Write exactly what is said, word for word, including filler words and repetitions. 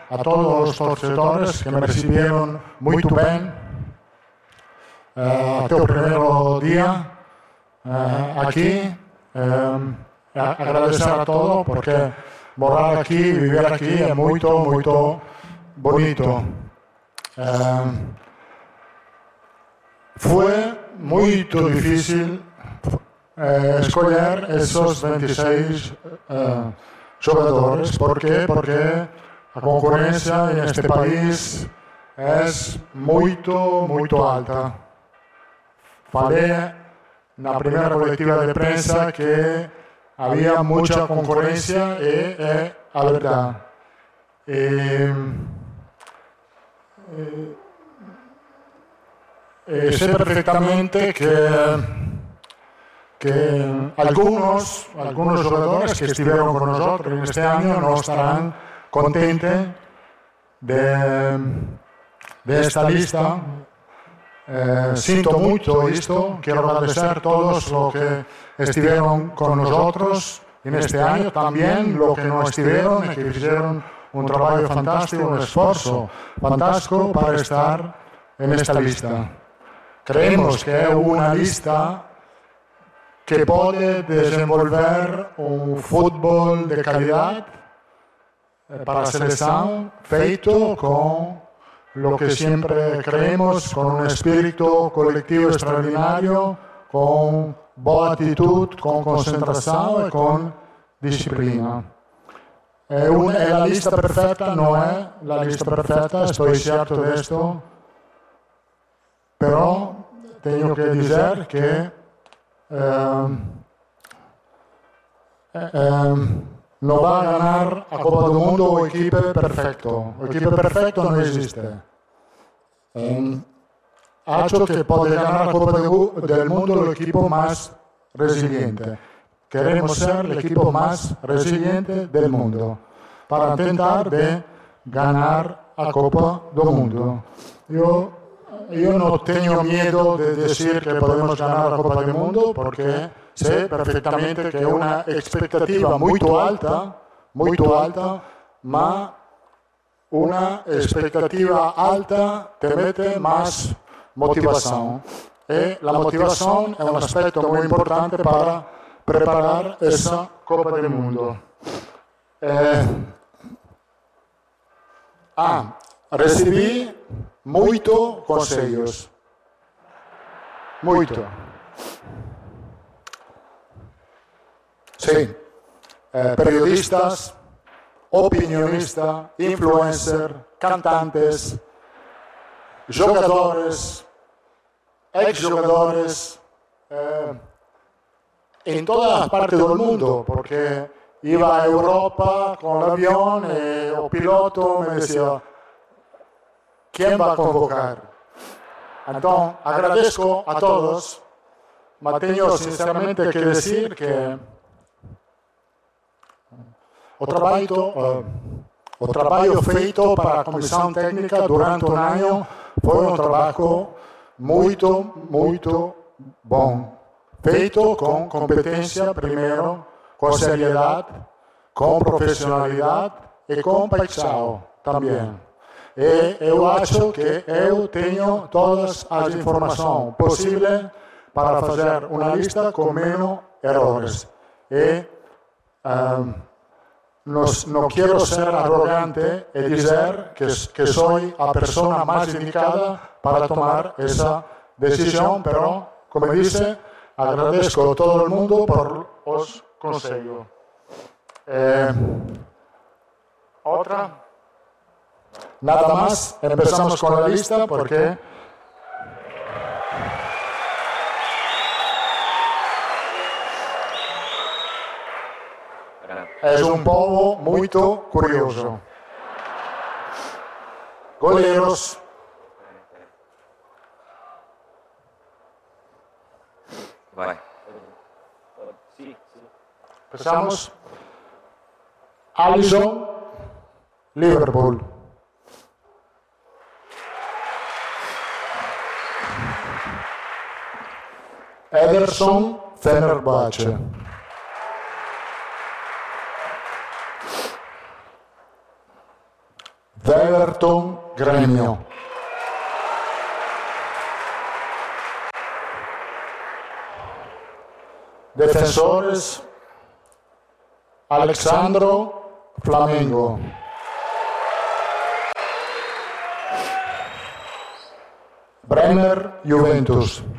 a todos los torcedores que me recibieron muy bien. Uh, teu primeiro dia uh, aqui. Um, agradecer a todo porque morar aqui, vivir aqui é muito, muito bonito. Um, foi muito difícil uh, escolher esses vinte e seis uh, jogadores. ¿Por quê? Porque a concorrência neste país é muito, muito alta. Falei na primeira coletiva de prensa que havia muita concorrência e é a verdade. E, e, e sei perfeitamente que, que alguns, alguns jogadores que estiveram com nós neste ano não estarão contentes de, de esta lista. Eh, siento mucho esto, quiero agradecer a todos los que estuvieron con nosotros en este año, también los que no estuvieron y que hicieron un trabajo fantástico, un esfuerzo fantástico para estar en esta lista. Creemos que es una lista que puede desenvolver un fútbol de calidad para la selección, feito con lo que siempre creemos, con un espíritu colectivo extraordinario, con buena actitud, con concentración y con disciplina. Eh, una, la lista perfecta no es la lista perfecta, estoy cierto de esto, pero tengo que decir que eh, eh, no va a ganar a Copa del Mundo o equipo perfecto. El equipo perfecto no existe. Um, ha hecho que puede ganar la Copa del Mundo el equipo más resiliente. Queremos ser el equipo más resiliente del mundo para intentar de ganar a Copa del Mundo. Yo, yo no tengo miedo de decir que podemos ganar la Copa del Mundo porque sé perfectamente que es una expectativa muy alta, muy alta, ma una expectativa alta te mete más motivación. Y la motivación es un aspecto muy importante para preparar esa Copa del Mundo. Eh, ah, recibí muchos consejos. Muito. Sí, eh, periodistas, opinionistas, influencers, cantantes, jogadores, ex-jogadores, eh, en todas las partes del mundo, porque iba a Europa con el avión y el piloto me decía, ¿quién va a convocar? Entonces, agradezco a todos, pero tengo sinceramente que decir que o trabalho, uh, o trabalho feito para a comissão técnica durante um ano foi um trabalho muito, muito bom. Feito com competência, primeiro, com seriedade, com profissionalidade e com paixão também. E eu acho que eu tenho todas as informações possíveis para fazer uma lista com menos erros. E um, No, no quiero ser arrogante y decir que, que soy la persona más indicada para tomar esa decisión, pero, como dice, agradezco a todo el mundo por los consejos. Eh, Otra. Nada más, empezamos con la lista porque es un povo muy curioso. Goleros. Vai. Sí, sí. Empezamos. Alisson, Liverpool. Ederson, Fenerbahce. Everton, Gremio. Defensores, Alexandro, Flamengo. Bremer, Juventus.